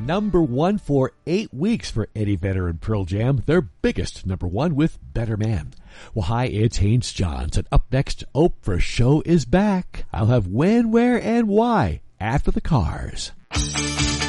number one for 8 weeks for Eddie Vedder and Pearl Jam, their biggest number one with Better Man. Well, hi, it's Haynes Johns, and up next, Oprah's show is back. I'll have when, where, and why after the Cars.